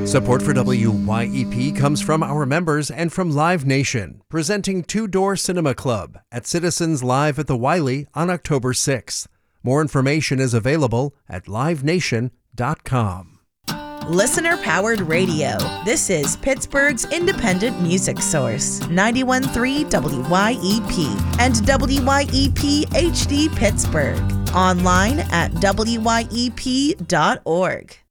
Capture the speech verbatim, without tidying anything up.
Support for W Y E P comes from our members and from Live Nation, presenting Two Door Cinema Club at Citizens Live at the Wiley on October sixth. More information is available at live nation dot com. Listener-powered radio. This is Pittsburgh's independent music source, ninety-one point three W Y E P and W Y E P H D Pittsburgh. Online at W Y E P dot org.